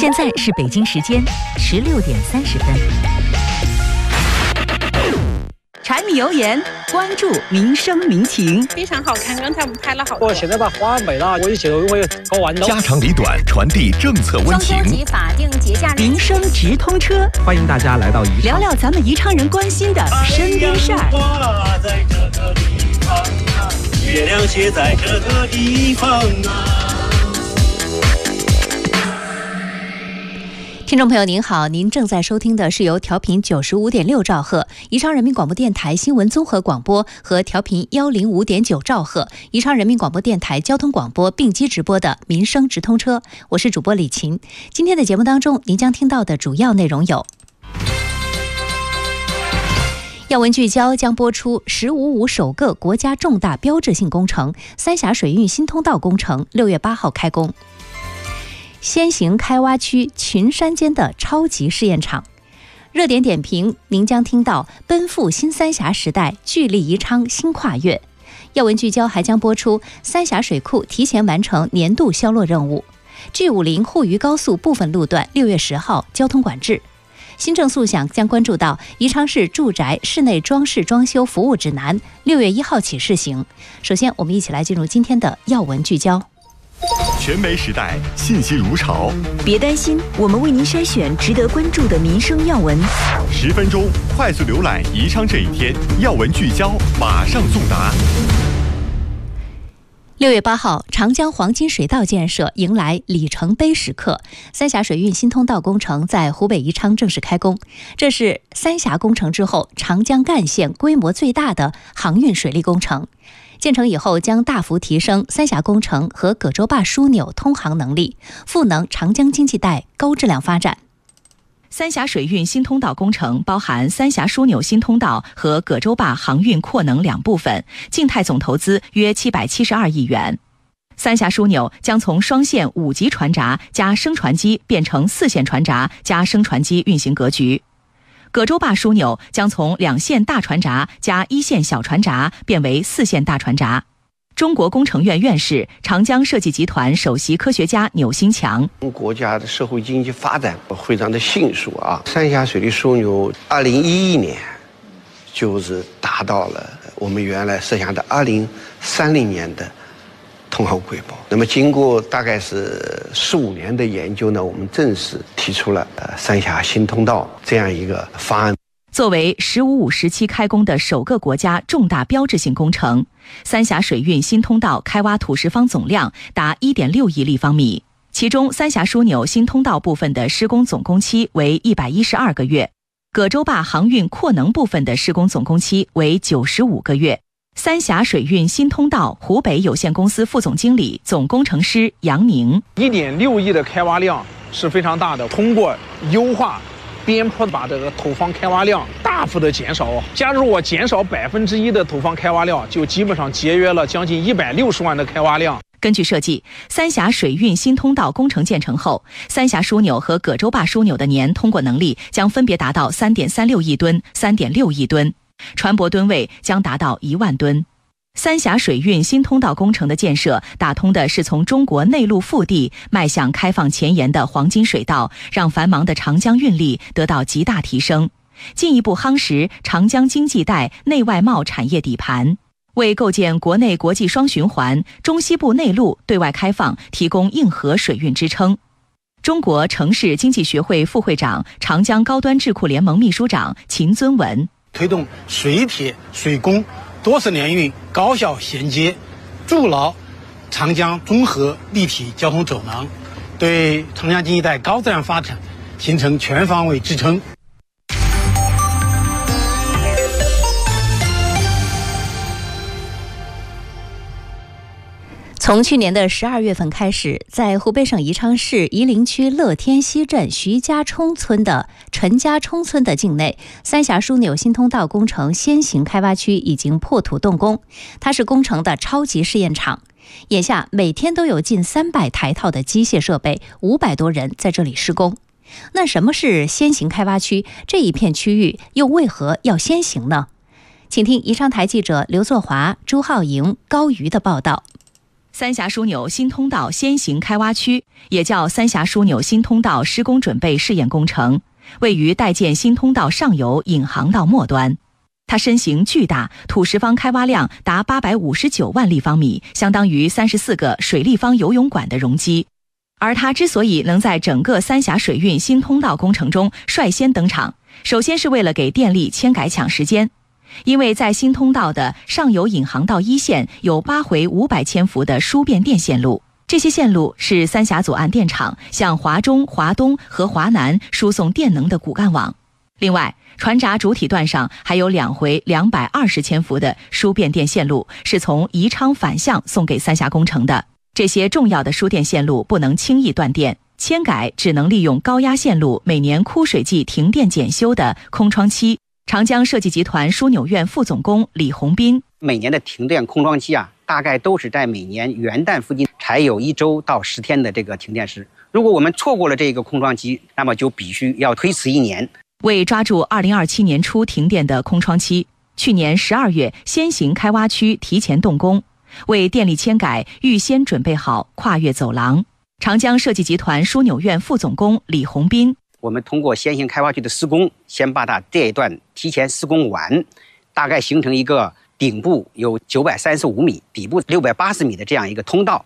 现在是北京时间16:30。柴米油盐，关注民生民情。 非常好看，刚才我们拍了好多。我现在把花没了，我就觉得我搞完了。 家长里短，传递政策温情。 中秋节法定节假日， 民生直通车， 欢迎大家来到宜昌， 聊聊咱们宜昌人关心的身边事儿。 挂在这个地方啊，月亮写在这个地方啊。 听众朋友您好，您正在收听的是由调频95.6兆赫宜昌人民广播电台新闻综合广播和调频105.9兆赫宜昌人民广播电台交通广播并机直播的民生直通车，我是主播李琴。今天的节目当中，您将听到的主要内容有：要闻聚焦将播出“15+5”首个国家重大标志性工程三峡水运新通道工程6月8号开工。先行开挖区群山间的超级试验场。热点点评，您将听到奔赴新三峡时代，聚力宜昌新跨越。要闻聚焦还将播出三峡水库提前完成年度销落任务。G50沪渝高速部分路段6月10号交通管制。新政速享将关注到宜昌市住宅室内装饰装修服务指南6月1号起试行。首先，我们一起来进入今天的要闻聚焦。 全媒时代，信息如潮。 别担心，我们为您筛选值得关注的民生要闻。 10分钟快速浏览宜昌这一天，要闻聚焦，马上送达。 6月8号，长江黄金水道建设迎来里程碑时刻，三峡水运新通道工程在湖北宜昌正式开工。这是三峡工程之后长江干线规模最大的航运水利工程。建成以后，将大幅提升三峡工程和葛洲坝枢纽通航能力，赋能长江经济带高质量发展。 三峡水运新通道工程包含三峡枢纽新通道和葛洲坝航运扩能两部分，静态总投资约772亿元。三峡枢纽将从双线5级船闸加升船机变成4线船闸加升船机运行格局。葛洲坝枢纽将从2线大船闸加1线小船闸变为4线大船闸。中国工程院院士、长江设计集团首席科学家钮新强： 国家的社会经济发展非常的迅速啊！三峡水利枢纽2011年就是达到了我们原来设想的2030年的通航规模。那么经过大概是15年的研究呢，我们正式提出了三峡新通道这样一个方案。 作为“15+5”时期开工的首个国家重大标志性工程，三峡水运新通道开挖土石方总量达1.6亿立方米，其中三峡枢纽新通道部分的施工总工期为112个月，葛洲坝航运扩能部分的施工总工期为95个月。三峡水运新通道湖北有限公司副总经理、总工程师杨宁 ：1.6亿的开挖量是非常大的，通过优化边坡把这个土方开挖量大幅的减少。假如我减少1%的土方开挖量，就基本上节约了将近160万的开挖量。 根据设计，三峡水运新通道工程建成后，三峡枢纽和葛洲坝枢纽的年通过能力将分别达到3.36亿吨、3.6亿吨，船舶吨位将达到1万吨。三峡水运新通道工程的建设，打通的是从中国内陆腹地迈向开放前沿的黄金水道，让繁忙的长江运力得到极大提升，进一步夯实长江经济带内外贸产业底盘，为构建国内国际双循环、中西部内陆对外开放提供硬核水运支撑。中国城市经济学会副会长、长江高端智库联盟秘书长秦尊文： 推动水铁水工多式联运高效衔接，筑牢长江综合立体交通走廊，对长江经济带高质量发展形成全方位支撑。 从去年的12月份开始，在湖北省宜昌市夷陵区乐天西镇陈家冲村的境内，三峡枢纽新通道工程先行开挖区已经破土动工，它是工程的超级试验场。眼下每天都有近300台套的机械设备，500多人在这里施工。那什么是先行开挖区？这一片区域又为何要先行呢？请听宜昌台记者刘作华、朱浩莹、高瑜的报道。 三峡枢纽新通道先行开挖区，也叫三峡枢纽新通道施工准备试验工程，位于待建新通道上游引航道末端。它身形巨大，土石方开挖量达859万立方米，相当于34个水立方游泳馆的容积。而它之所以能在整个三峡水运新通道工程中率先登场，首先是为了给电力迁改抢时间。因为在新通道的上游引航道一线有8回500千伏的输变电线路，这些线路是三峡左岸电厂向华中、华东和华南输送电能的骨干网。另外，船闸主体段上还有2回220千伏的输变电线路，是从宜昌反向送给三峡工程的。这些重要的输电线路不能轻易断电，迁改只能利用高压线路每年枯水季停电检修的空窗期。长江设计集团枢纽院副总工李洪斌： 每年的停电空窗期大概都是在每年元旦附近才有1周到10天的这个停电时。如果我们错过了这个空窗期，那么就必须要推迟1年。 为抓住2027年初停电的空窗期，去年12月先行开挖区提前动工，为电力迁改预先准备好跨越走廊。长江设计集团枢纽院副总工李洪斌： 我们通过先行开挖区的施工，先把它这一段提前施工完，大概形成一个顶部有935米、底部680米的这样一个通道。